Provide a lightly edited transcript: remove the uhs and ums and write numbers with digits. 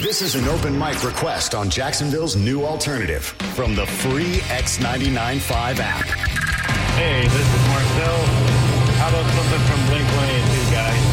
This is an open mic request on Jacksonville's new alternative from the free X99.5 app. Hey, this is Mark